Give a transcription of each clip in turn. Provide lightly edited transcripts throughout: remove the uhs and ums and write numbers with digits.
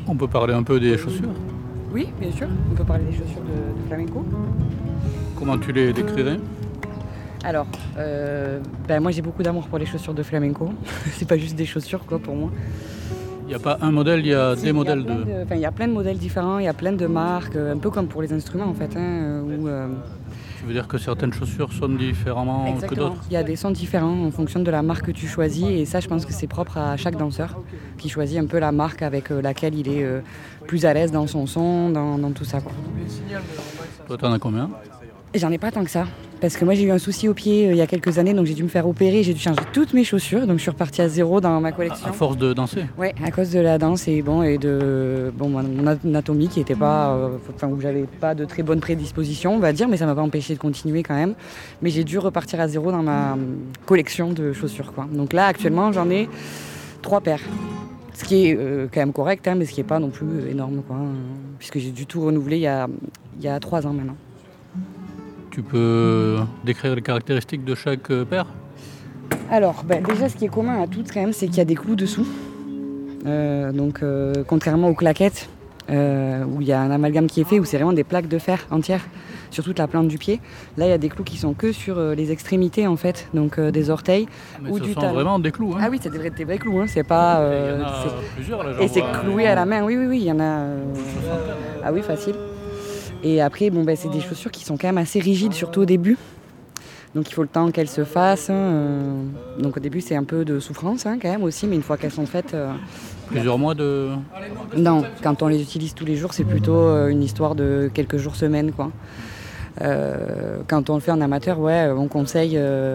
On peut parler un peu des chaussures. Oui, bien sûr. On peut parler des chaussures de flamenco. Comment tu les décrirais? Alors, moi j'ai beaucoup d'amour pour les chaussures de flamenco. C'est pas juste des chaussures quoi pour moi. Il n'y a pas un modèle, il y a des modèles de... Il y a plein de modèles différents, il y a plein de marques, un peu comme pour les instruments en fait. Tu veux dire que certaines chaussures sonnent différemment que d'autres? Il y a des sons différents en fonction de la marque que tu choisis et ça je pense que c'est propre à chaque danseur qui choisit un peu la marque avec laquelle il est plus à l'aise dans son son, dans tout ça quoi. Toi t'en as combien? J'en ai pas tant que ça, parce que moi j'ai eu un souci au pied il y a quelques années, donc j'ai dû me faire opérer, j'ai dû changer toutes mes chaussures, donc je suis repartie à zéro dans ma collection. À force de danser? Ouais, à cause de la danse et de mon anatomie qui était pas, où j'avais pas de très bonne prédisposition, on va dire, mais ça m'a pas empêché de continuer quand même. Mais j'ai dû repartir à zéro dans ma collection de chaussures, quoi. Donc là actuellement j'en ai 3 paires. Ce qui est quand même correct, mais ce qui est pas non plus énorme, quoi, puisque j'ai dû tout renouveler il y a 3 ans maintenant. Tu peux décrire les caractéristiques de chaque paire? Alors, déjà, ce qui est commun à toutes, quand même, c'est qu'il y a des clous dessous. Contrairement aux claquettes, où il y a un amalgame qui est fait, où c'est vraiment des plaques de fer entières sur toute la plante du pied. Là, il y a des clous qui sont que sur les extrémités, en fait, donc des orteils ou du talon. Vraiment des clous, hein. Ah oui, c'est des vrais clous, hein. C'est pas... il y en a plusieurs, là, et c'est cloué à la main, oui, il y en a... Ah oui, facile. Et après, c'est des chaussures qui sont quand même assez rigides, surtout au début. Donc il faut le temps qu'elles se fassent. Donc au début, c'est un peu de souffrance quand même aussi, mais une fois qu'elles sont faites... Plusieurs mois de... Non, quand on les utilise tous les jours, c'est plutôt une histoire de quelques jours, semaines, quoi. Quand on le fait en amateur, on conseille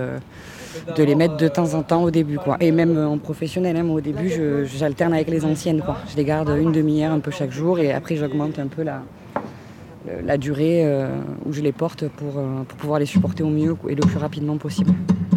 de les mettre de temps en temps au début, quoi. Et même en professionnel, au début, j'alterne avec les anciennes, quoi. Je les garde une demi-heure un peu chaque jour et après j'augmente un peu la durée où je les porte pour pouvoir les supporter au mieux et le plus rapidement possible.